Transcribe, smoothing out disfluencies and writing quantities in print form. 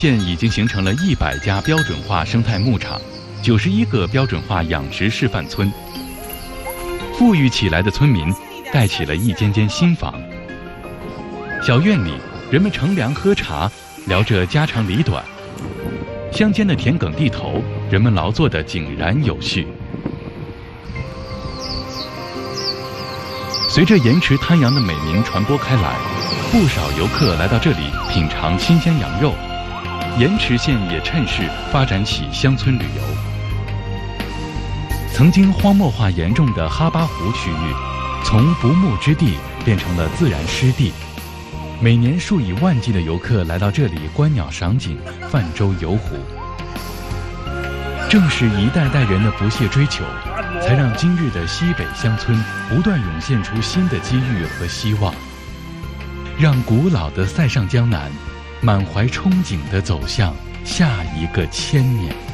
现已经形成了100家标准化生态牧场，91个标准化养殖示范村。富裕起来的村民盖起了一间间新房，小院里人们乘凉喝茶，聊着家长里短。乡间的田埂地头，人们劳作得井然有序。随着盐池滩羊的美名传播开来，不少游客来到这里品尝新鲜羊肉。盐池县也趁势发展起乡村旅游。曾经荒漠化严重的哈巴湖区域，从不牧之地变成了自然湿地。每年数以万计的游客来到这里观鸟赏景、泛舟游湖。正是一代代人的不懈追求，才让今日的西北乡村不断涌现出新的机遇和希望，让古老的塞上江南满怀憧憬地走向下一个千年。